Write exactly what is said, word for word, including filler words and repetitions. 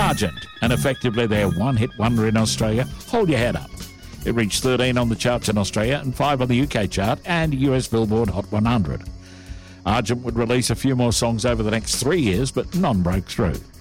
Argent, and effectively their one-hit wonder in Australia, Hold Your Head Up. It reached thirteen on the charts in Australia and five on the U K chart and U S Billboard Hot one hundred. Argent would release a few more songs over the next three years, but none broke through.